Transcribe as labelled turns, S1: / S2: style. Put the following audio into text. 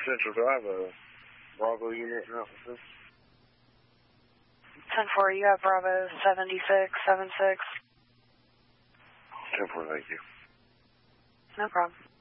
S1: Central Drive, Bravo unit in officer.
S2: 10-4, you have Bravo 7676.
S1: 10-4, thank you.
S2: No problem.